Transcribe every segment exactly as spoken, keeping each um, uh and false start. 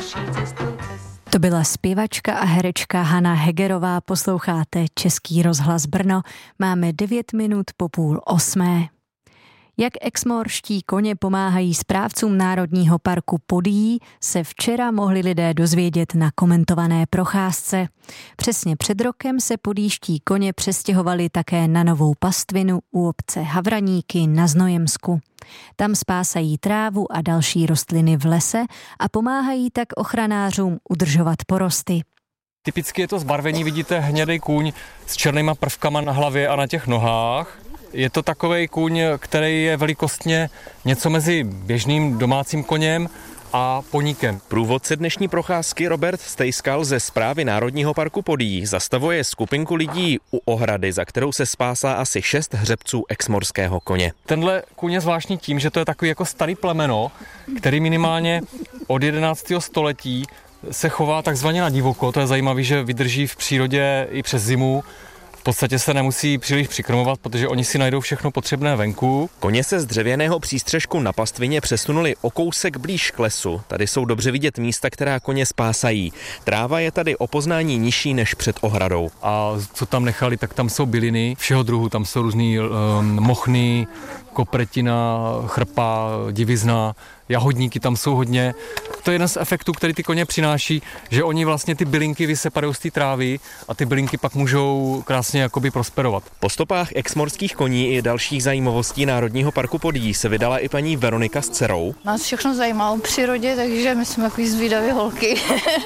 To byla zpěvačka a herečka Hana Hegerová. Posloucháte Český rozhlas Brno. Máme devět minut po půl osmé. Jak exmoorští koně pomáhají správcům Národního parku Podyjí, se včera mohli lidé dozvědět na komentované procházce. Přesně před rokem se podýští koně přestěhovali také na novou pastvinu u obce Havraníky na Znojemsku. Tam spásají trávu a další rostliny v lese a pomáhají tak ochranářům udržovat porosty. Typicky je to zbarvení, vidíte hnědý kůň s černýma prvkama na hlavě a na těch nohách. Je to takovej kůň, který je velikostně něco mezi běžným domácím koněm a poníkem. Průvodce dnešní procházky Robert Stejskal ze Správy Národního parku Podyjí zastavuje skupinku lidí u ohrady, za kterou se spásá asi šest hřebců exmoorského koně. Tenhle kůň je zvláštní tím, že to je takový jako starý plemeno, který minimálně od jedenáctého století se chová takzvaně na divoko. To je zajímavé, že vydrží v přírodě i přes zimu. V podstatě se nemusí příliš přikrmovat, protože oni si najdou všechno potřebné venku. Koně se z dřevěného přístřešku na pastvině přesunuli o kousek blíž k lesu. Tady jsou dobře vidět místa, která koně spásají. Tráva je tady o poznání nižší než před ohradou. A co tam nechali, tak tam jsou byliny všeho druhu. Tam jsou různý um, mochny, kopretina, chrpa, divizna, jahodníky tam jsou hodně. To je jeden z efektů, který ty koně přináší, že oni vlastně ty bylinky vyseparují z té trávy a ty bylinky pak můžou krásně jakoby prosperovat. Po stopách exmoorských koní i dalších zajímavostí Národního parku Podyjí se vydala i paní Veronika s dcerou. Nás všechno zajímá o přírodě, takže my jsme takový zvídaví holky.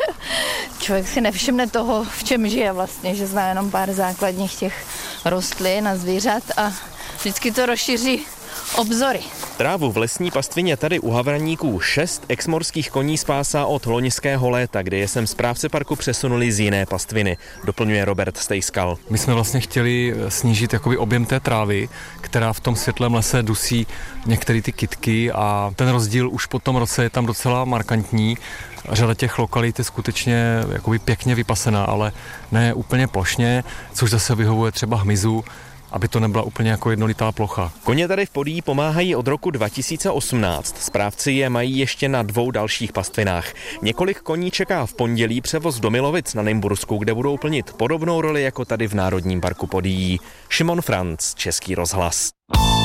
Člověk si nevšimne toho, v čem žije vlastně, že zná jenom pár základních těch rostlin a zvířat a vždycky to rozšíří obzory. Trávu v lesní pastvině tady u Havraníků šest exmoorských koní spásá od loňského léta, kdy je sem správce parku přesunuli z jiné pastviny, doplňuje Robert Stejskal. My jsme vlastně chtěli snížit jakoby objem té trávy, která v tom světlém lese dusí některé ty kytky a ten rozdíl už po tom roce je tam docela markantní. Řada těch lokalit je skutečně jakoby pěkně vypasená, ale ne úplně plošně, což zase vyhovuje třeba hmyzu, aby to nebyla úplně jako jednolitá plocha. Koně tady v Podyjí pomáhají od roku dva tisíce osmnáct. Správci je mají ještě na dvou dalších pastvinách. Několik koní čeká v pondělí převoz do Milovic na Nymbursku, kde budou plnit podobnou roli jako tady v Národním parku Podyjí. Šimon Franc, Český rozhlas.